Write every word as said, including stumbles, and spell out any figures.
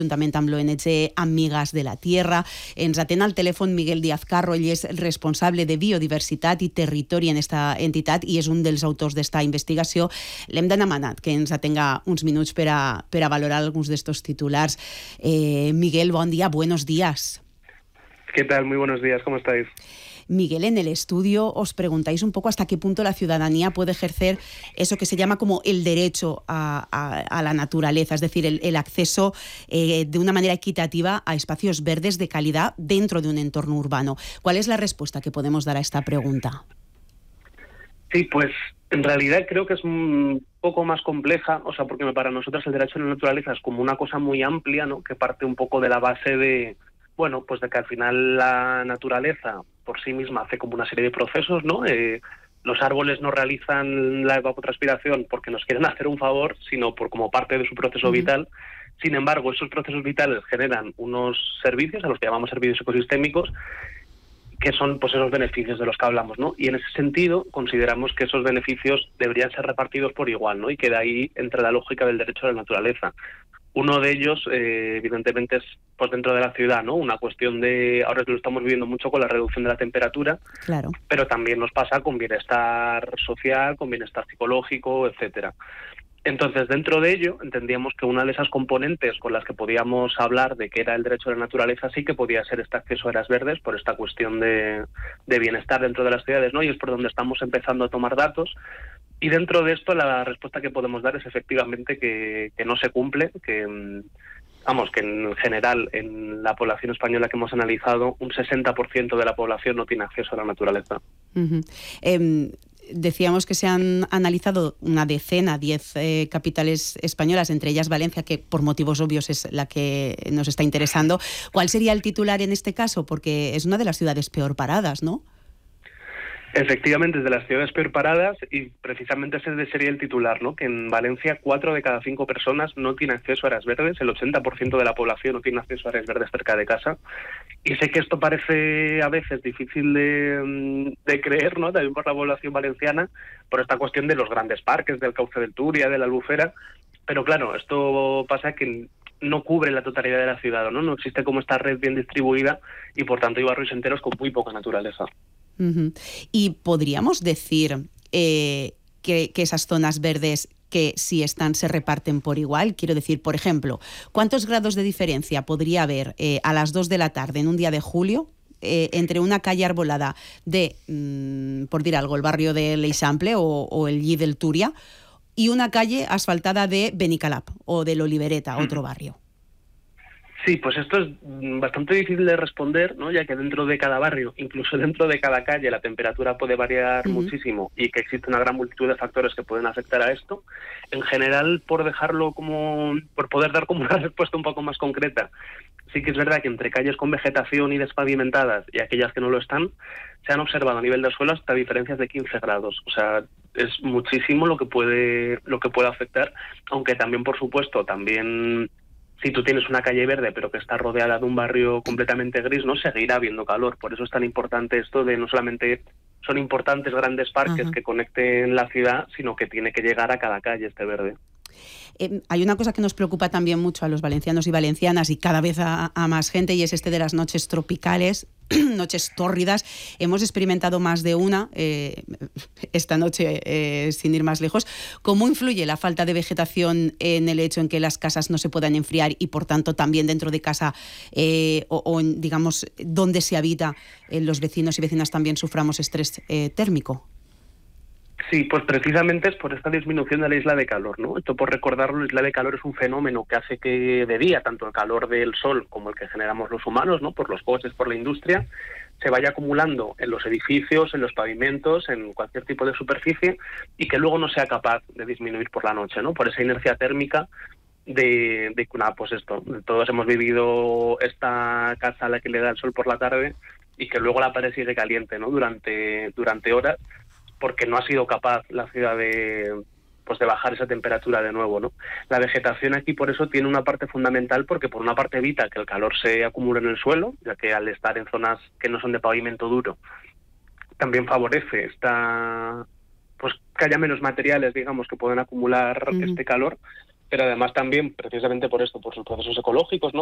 juntament amb l'O N G Amigues de la Tierra. Ens atén al telèfon Miguel Díaz Carro, ell és responsable de Biodiversitat i Territori en esta entitat i és un dels autors d'esta investigació. L'hem demanat que ens atenga uns minuts per a, per a valorar alguns d'estos titulars. Eh, Miguel, bon dia, buenos días. ¿Qué tal? Muy buenos días, ¿cómo estáis? Miguel, en el estudio os preguntáis un poco hasta qué punto la ciudadanía puede ejercer eso que se llama como el derecho a, a, a la naturaleza, es decir, el, el acceso eh, de una manera equitativa a espacios verdes de calidad dentro de un entorno urbano. ¿Cuál es la respuesta que podemos dar a esta pregunta? Sí, pues en realidad creo que es un poco más compleja, o sea, porque para nosotros el derecho a la naturaleza es como una cosa muy amplia, ¿no? Que parte un poco de la base de, bueno, pues de que al final la naturaleza por sí misma hace como una serie de procesos, ¿no? Eh, los árboles no realizan la evapotranspiración porque nos quieren hacer un favor, sino por como parte de su proceso uh-huh. vital. Sin embargo, esos procesos vitales generan unos servicios, a los que llamamos servicios ecosistémicos, que son pues esos beneficios de los que hablamos, ¿no? Y en ese sentido consideramos que esos beneficios deberían ser repartidos por igual, ¿no? Y que de ahí entra la lógica del derecho a la naturaleza. Uno de ellos, eh, evidentemente, es pues dentro de la ciudad, ¿no? Una cuestión de, ahora lo estamos viviendo mucho con la reducción de la temperatura, claro. Pero también nos pasa con bienestar social, con bienestar psicológico, etcétera. Entonces, dentro de ello, entendíamos que una de esas componentes con las que podíamos hablar de que era el derecho a la naturaleza sí que podía ser este acceso a áreas verdes por esta cuestión de, de bienestar dentro de las ciudades, ¿no? Y es por donde estamos empezando a tomar datos. Y dentro de esto la respuesta que podemos dar es efectivamente que, que no se cumple, que vamos, que en general en la población española que hemos analizado un sesenta por ciento de la población no tiene acceso a la naturaleza. Uh-huh. Eh, decíamos que se han analizado una decena, diez eh, capitales españolas, entre ellas Valencia, que por motivos obvios es la que nos está interesando. ¿Cuál sería el titular en este caso? Porque es una de las ciudades peor paradas, ¿no? Efectivamente, es de las ciudades peor paradas y precisamente ese sería el titular, ¿no? Que en Valencia cuatro de cada cinco personas no tienen acceso a áreas verdes, el ochenta por ciento de la población no tiene acceso a áreas verdes cerca de casa. Y sé que esto parece a veces difícil de, de creer, ¿no? También por la población valenciana, por esta cuestión de los grandes parques, del cauce del Turia, de la Albufera. Pero claro, esto pasa que no cubre la totalidad de la ciudad, ¿no? No existe como esta red bien distribuida y por tanto hay barrios enteros con muy poca naturaleza. Uh-huh. Y podríamos decir eh, que, que esas zonas verdes que si están se reparten por igual. Quiero decir, por ejemplo, ¿cuántos grados de diferencia podría haber eh, a las dos de la tarde en un día de julio eh, entre una calle arbolada de, mmm, por decir algo, el barrio de l'Eixample o, o el Lli del Túria y una calle asfaltada de Benicalap o del Olivereta, uh-huh. otro barrio? Sí, pues esto es bastante difícil de responder, ¿no? Ya que dentro de cada barrio, incluso dentro de cada calle, la temperatura puede variar uh-huh. muchísimo y que existe una gran multitud de factores que pueden afectar a esto. En general, por dejarlo como, por poder dar como una respuesta un poco más concreta, sí que es verdad que entre calles con vegetación y despavimentadas y aquellas que no lo están, se han observado a nivel del suelo hasta diferencias de quince grados. O sea, es muchísimo lo que puede, lo que puede afectar, aunque también, por supuesto, también si tú tienes una calle verde pero que está rodeada de un barrio completamente gris, no seguirá habiendo calor. Por eso es tan importante esto de no solamente son importantes grandes parques uh-huh. que conecten la ciudad, sino que tiene que llegar a cada calle este verde. Eh, hay una cosa que nos preocupa también mucho a los valencianos y valencianas y cada vez a, a más gente, y es este de las noches tropicales, noches tórridas. Hemos experimentado más de una eh, esta noche, eh, sin ir más lejos. ¿Cómo influye la falta de vegetación en el hecho en que las casas no se puedan enfriar y por tanto también dentro de casa eh, o, o en, digamos, donde se habita, eh, los vecinos y vecinas también suframos estrés eh, térmico? Sí, pues precisamente es por esta disminución de la isla de calor, ¿no? Esto, por recordarlo, la isla de calor es un fenómeno que hace que de día, tanto el calor del sol como el que generamos los humanos, ¿no? Por los coches, por la industria, se vaya acumulando en los edificios, en los pavimentos, en cualquier tipo de superficie y que luego no sea capaz de disminuir por la noche, ¿no? Por esa inercia térmica de, de nada, pues esto, todos hemos vivido esta casa a la que le da el sol por la tarde y que luego la pared sigue caliente, ¿no? Durante, durante horas, porque no ha sido capaz la ciudad de, pues de bajar esa temperatura de nuevo, ¿no? La vegetación aquí por eso tiene una parte fundamental, porque por una parte evita que el calor se acumule en el suelo, ya que al estar en zonas que no son de pavimento duro, también favorece esta, pues que haya menos materiales, digamos, que puedan acumular uh-huh. este calor. pero además también, precisamente por esto, por sus procesos ecológicos, ¿no?